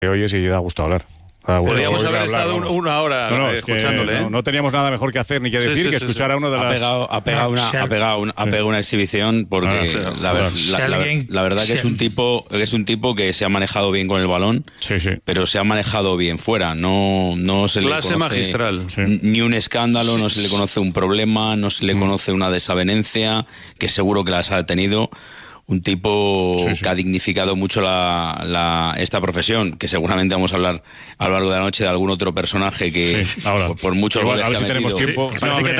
oyes y da gusto hablar. Podríamos haber estado una hora escuchándole. No teníamos nada mejor que hacer ni que decir que escuchar a uno de las... Ha pegado una exhibición porque la verdad que es un tipo que se ha manejado bien con el balón, pero se ha manejado bien fuera. No se le conoce magistral. Ni un escándalo, no se le conoce un problema, no se le conoce una desavenencia, que seguro que las ha tenido. Un tipo que ha dignificado mucho esta profesión, que seguramente vamos a hablar a lo largo de la noche de algún otro personaje que por muchos goles que ha metido. Tenemos tiempo.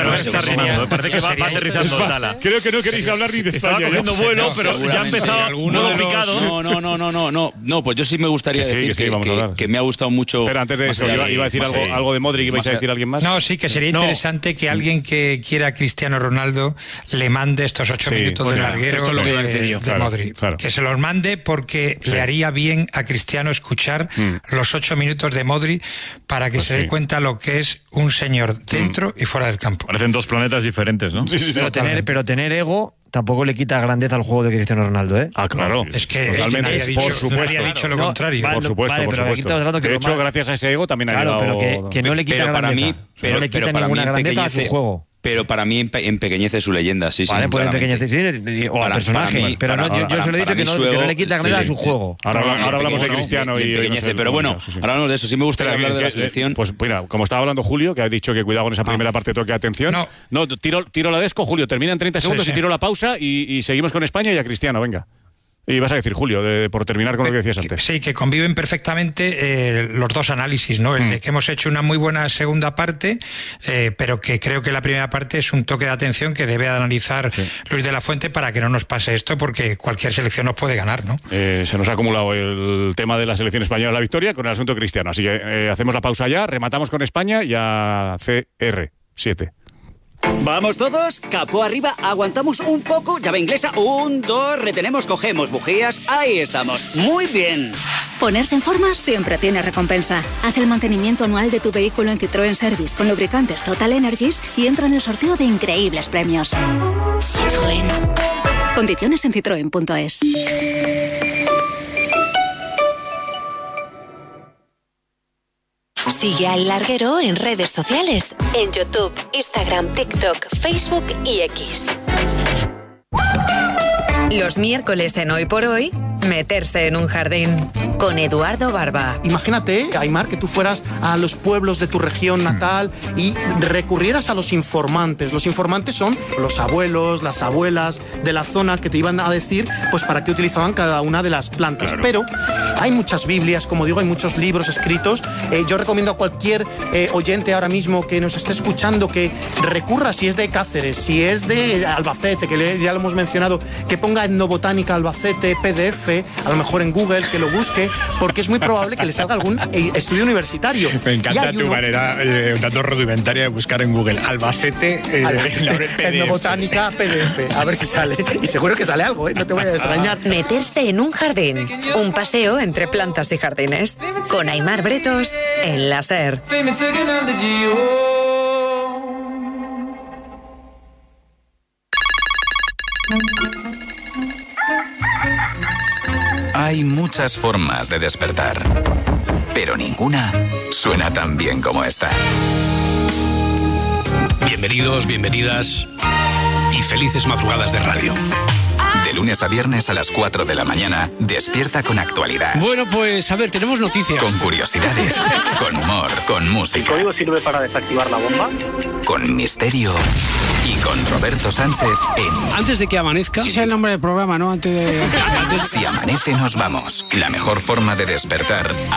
Parece que va aterrizando Tala. Creo que no queréis hablar ni de España. Estaba cogiendo vuelo, pero ya ha empezado modo picado. No, pues yo sí me gustaría decir que me ha gustado mucho. Pero antes de eso, iba a decir algo de Modric, ¿ibais a decir alguien más? No, sí, que sería interesante que alguien que quiera a Cristiano Ronaldo le mande estos 8 minutos de larguero. Esto es lo que iba a decir yo. De Modric. Claro. Que se los mande porque le haría bien a Cristiano escuchar los 8 minutos de Modric para que se dé cuenta lo que es un señor dentro y fuera del campo. Parecen dos planetas diferentes, ¿no? Pero tener ego tampoco le quita grandeza al juego de Cristiano Ronaldo, ¿eh? Ah, claro. Es que nadie ha dicho lo contrario. Por supuesto. De hecho, gracias a ese ego también ha llegado... Claro, pero que no le quita grandeza. No le quita ninguna grandeza a su juego. Pero para mí empequeñece su leyenda, Vale, puede empequecer, o al personaje. Pero yo se lo he dicho que no le quita grandeza a su juego. Ahora hablamos de Cristiano y empequeñece. Pero bueno, ahora hablamos de eso. Sí me gustaría hablar de la selección. Pues mira, como estaba hablando Julio, que ha dicho que cuidado con esa primera parte, toque atención. No, tiro la desco, Julio. Termina en 30 segundos y tiro la pausa y seguimos con España y a Cristiano, venga. Y vas a decir, Julio, por terminar con lo que decías antes. Sí, que conviven perfectamente los dos análisis, ¿no? El de que hemos hecho una muy buena segunda parte, pero que creo que la primera parte es un toque de atención que debe analizar Luis de la Fuente para que no nos pase esto, porque cualquier selección nos puede ganar, ¿no? Se nos ha acumulado el tema de la selección española de la victoria con el asunto cristiano. Así que hacemos la pausa ya, rematamos con España y a CR7. ¿Vamos todos? Capó arriba, aguantamos un poco, llave inglesa, 1, 2, retenemos, cogemos bujías, ahí estamos, muy bien. Ponerse en forma siempre tiene recompensa. Haz el mantenimiento anual de tu vehículo en Citroën Service con lubricantes Total Energies y entra en el sorteo de increíbles premios. Citroën. Condiciones en citroen.es. Sigue al Larguero en redes sociales, en YouTube, Instagram, TikTok, Facebook y X. Los miércoles en Hoy por Hoy, meterse en un jardín con Eduardo Barba. Imagínate, Aimar, que tú fueras a los pueblos de tu región natal y recurrieras a los informantes. Los informantes son los abuelos, las abuelas de la zona que te iban a decir pues para qué utilizaban cada una de las plantas. Claro. Pero hay muchas Biblias, como digo, hay muchos libros escritos. Yo recomiendo a cualquier oyente ahora mismo que nos esté escuchando que recurra, si es de Cáceres, si es de Albacete, que ya lo hemos mencionado, que ponga Etnobotánica Albacete PDF, a lo mejor en Google, que lo busque, porque es muy probable que le salga algún estudio universitario. Me encanta tu manera un tanto rudimentaria de buscar en Google Albacete Etnobotánica PDF, a ver si sale. Y seguro que sale algo, no te voy a extrañar. Meterse en un jardín, un paseo entre plantas y jardines, con Aimar Bretos en la SER. Hay muchas formas de despertar, pero ninguna suena tan bien como esta. Bienvenidos, bienvenidas y felices madrugadas de radio. De lunes a viernes a las 4 de la mañana, despierta con actualidad. Bueno, pues a ver, tenemos noticias. Con curiosidades, con humor, con música. ¿El código sirve para desactivar la bomba? Con misterio y con Roberto Sánchez en... Antes de que amanezca... Sí, es el nombre del programa, ¿no? Si amanece nos vamos. La mejor forma de despertar